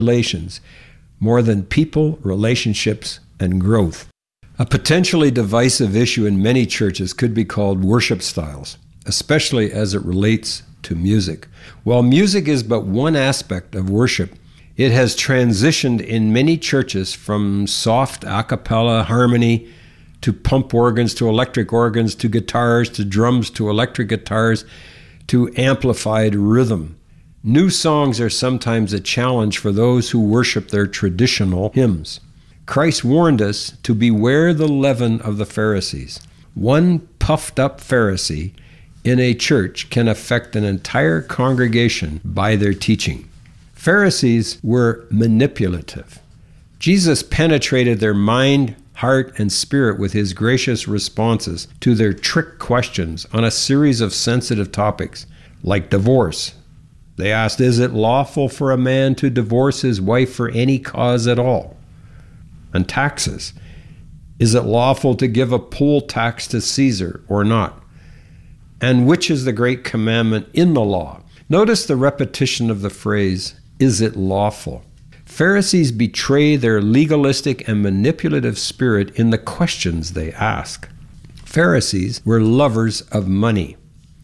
relations more than people, relationships, and growth. A potentially divisive issue in many churches could be called worship styles, especially as it relates to music. While music is but one aspect of worship, it has transitioned in many churches from soft a cappella harmony to pump organs, to electric organs, to guitars, to drums, to electric guitars, to amplified rhythm. New songs are sometimes a challenge for those who worship their traditional hymns. Christ warned us to beware the leaven of the Pharisees. One puffed up Pharisee in a church can affect an entire congregation by their teaching. Pharisees were manipulative. Jesus penetrated their mind, heart, and spirit with his gracious responses to their trick questions on a series of sensitive topics, like divorce. They asked, is it lawful for a man to divorce his wife for any cause at all? And taxes. Is it lawful to give a poll tax to Caesar or not? And which is the great commandment in the law? Notice the repetition of the phrase, is it lawful? Pharisees betray their legalistic and manipulative spirit in the questions they ask. Pharisees were lovers of money.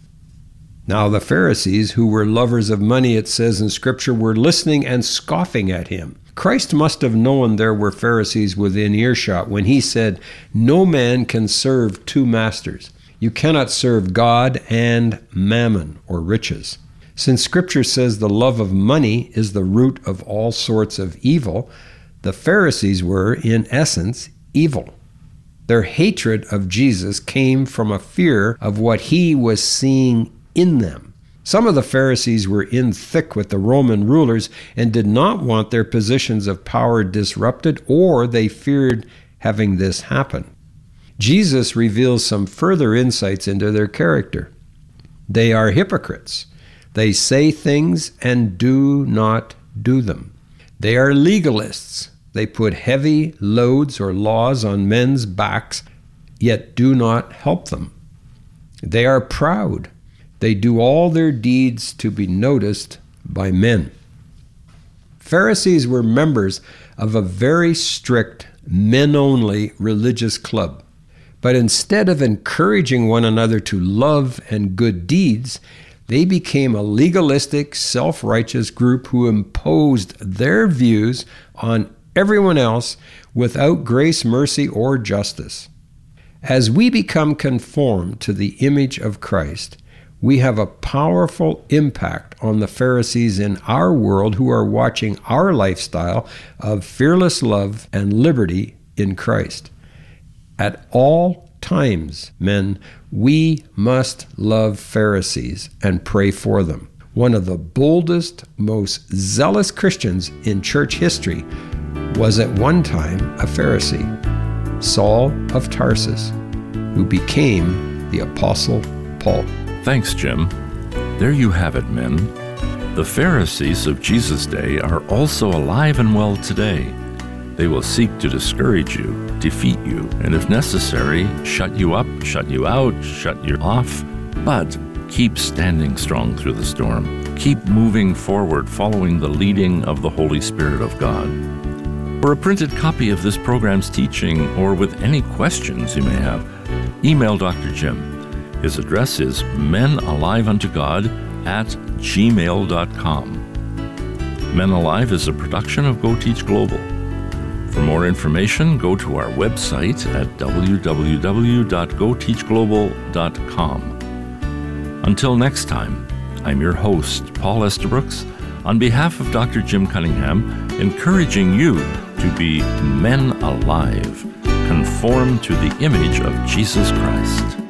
Now the Pharisees, who were lovers of money, it says in Scripture, were listening and scoffing at him. Christ must have known there were Pharisees within earshot when he said, no man can serve two masters. You cannot serve God and mammon, or riches. Since Scripture says the love of money is the root of all sorts of evil, the Pharisees were, in essence, evil. Their hatred of Jesus came from a fear of what he was seeing in them. Some of the Pharisees were in thick with the Roman rulers and did not want their positions of power disrupted, or they feared having this happen. Jesus reveals some further insights into their character. They are hypocrites. They say things and do not do them. They are legalists. They put heavy loads or laws on men's backs, yet do not help them. They are proud. They do all their deeds to be noticed by men. Pharisees were members of a very strict, men-only religious club. But instead of encouraging one another to love and good deeds, they became a legalistic, self-righteous group who imposed their views on everyone else without grace, mercy, or justice. As we become conformed to the image of Christ, we have a powerful impact on the Pharisees in our world who are watching our lifestyle of fearless love and liberty in Christ. At all times, men, we must love Pharisees and pray for them. One of the boldest, most zealous Christians in church history was at one time a Pharisee, Saul of Tarsus, who became the Apostle Paul. Thanks, Jim. There you have it, men. The Pharisees of Jesus' day are also alive and well today. They will seek to discourage you, defeat you, and if necessary, shut you up, shut you out, shut you off. But keep standing strong through the storm. Keep moving forward, following the leading of the Holy Spirit of God. For a printed copy of this program's teaching, or with any questions you may have, email Dr. Jim. His address is menaliveuntogod@gmail.com. Men Alive is a production of Go Teach Global. For more information, go to our website at www.goteachglobal.com. Until next time, I'm your host, Paul Estabrooks, on behalf of Dr. Jim Cunningham, encouraging you to be men alive, conformed to the image of Jesus Christ.